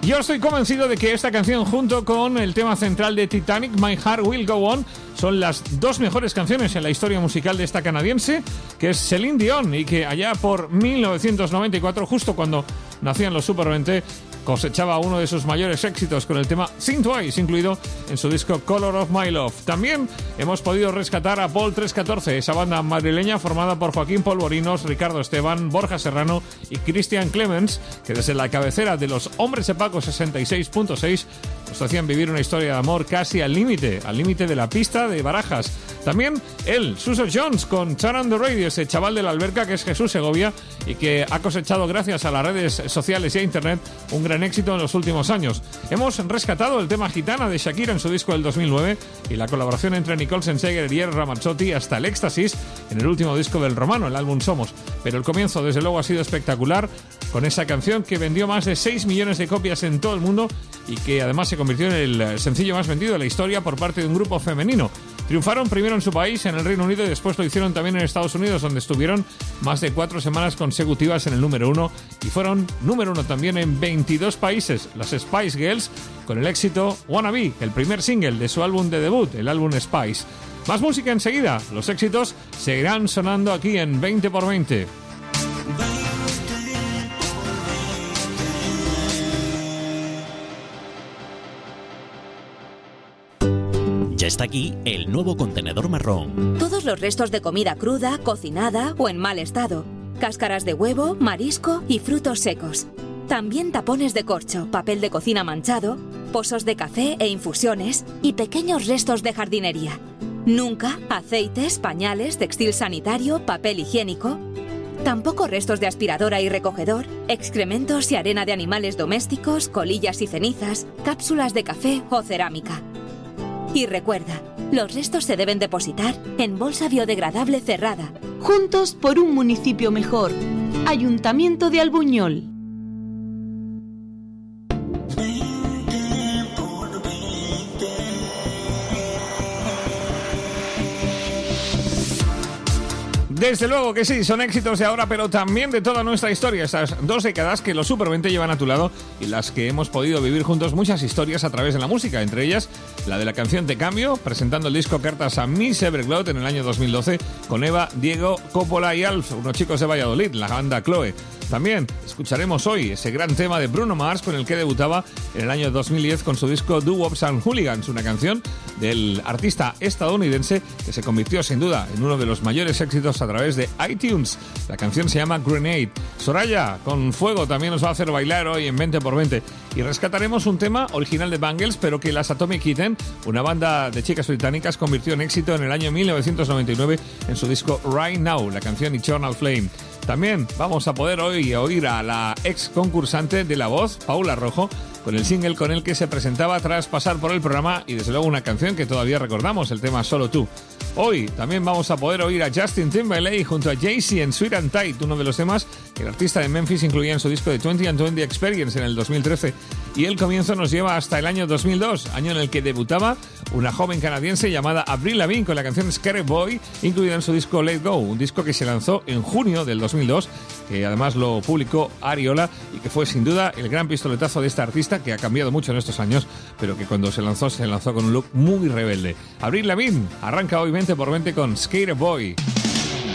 Yo estoy convencido de que esta canción, junto con el tema central de Titanic, My Heart Will Go On, son las dos mejores canciones en la historia musical de esta canadiense, que es Celine Dion, y que allá por 1994, justo cuando nacían los Super 20, cosechaba uno de sus mayores éxitos con el tema Think Twice, incluido en su disco Color of My Love. También hemos podido rescatar a Paul 314, esa banda madrileña formada por Joaquín Polvorinos, Ricardo Esteban, Borja Serrano y Cristian Clemens, que desde la cabecera de los Hombres de Paco 66.6 nos hacían vivir una historia de amor casi al límite de la pista de Barajas. También él, Suso Jones, con Turn on the Radio, ese chaval de la alberca que es Jesús Segovia y que ha cosechado gracias a las redes sociales y a internet un gran éxito en los últimos años. Hemos rescatado el tema Gitana de Shakira en su disco del 2009 y la colaboración entre Nicole Scherzinger y Eros Ramazzotti hasta el éxtasis en el último disco del Romano, el álbum Somos. Pero el comienzo desde luego ha sido espectacular, con esa canción que vendió más de 6 millones de copias en todo el mundo y que además se convirtió en el sencillo más vendido de la historia por parte de un grupo femenino. Triunfaron primero en su país, en el Reino Unido, y después lo hicieron también en Estados Unidos, donde estuvieron más de 4 semanas consecutivas en el número 1 y fueron número 1 también en 22 países. Las Spice Girls con el éxito Wanna Be, el primer single de su álbum de debut, el álbum Spice. Más música enseguida. Los éxitos seguirán sonando aquí en 20x20. Ya está aquí el nuevo contenedor marrón. Todos los restos de comida cruda, cocinada o en mal estado. Cáscaras de huevo, marisco y frutos secos. También tapones de corcho, papel de cocina manchado, pozos de café e infusiones y pequeños restos de jardinería. Nunca aceites, pañales, textil sanitario, papel higiénico. Tampoco restos de aspiradora y recogedor, excrementos y arena de animales domésticos, colillas y cenizas, cápsulas de café o cerámica. Y recuerda, los restos se deben depositar en bolsa biodegradable cerrada. Juntos por un municipio mejor. Ayuntamiento de Albuñol. Desde luego que sí, son éxitos de ahora, pero también de toda nuestra historia. Estas 2 décadas que los Super 20 llevan a tu lado y las que hemos podido vivir juntos muchas historias a través de la música. Entre ellas, la de la canción Te Cambio, presentando el disco Cartas a Miss Everglow en el año 2012 con Eva, Diego, Coppola y Alf, unos chicos de Valladolid, la banda Chloe. También escucharemos hoy ese gran tema de Bruno Mars con el que debutaba en el año 2010 con su disco Do Wops and Hooligans, una canción del artista estadounidense que se convirtió sin duda en uno de los mayores éxitos a través de iTunes. La canción se llama Grenade. Soraya con Fuego también nos va a hacer bailar hoy en 20x20 y rescataremos un tema original de Bangles pero que las Atomic Kitten, una banda de chicas británicas, convirtió en éxito en el año 1999 en su disco Right Now, la canción Eternal Flame. También vamos a poder hoy oír a la ex concursante de La Voz, Paula Rojo, con el single con el que se presentaba tras pasar por el programa y desde luego una canción que todavía recordamos, el tema Solo Tú. Hoy también vamos a poder oír a Justin Timberlake junto a Jay-Z en Sweet and Tight, uno de los temas que el artista de Memphis incluía en su disco de 20 and 20 Experience en el 2013. Y el comienzo nos lleva hasta el año 2002, año en el que debutaba una joven canadiense llamada Avril Lavigne con la canción Scary Boy, incluida en su disco Let Go, un disco que se lanzó en junio del 2002, que además lo publicó Ariola y que fue sin duda el gran pistoletazo de esta artista que ha cambiado mucho en estos años, pero que cuando se lanzó con un look muy rebelde. Avril Lavigne arranca hoy 20x20 con Scary Boy.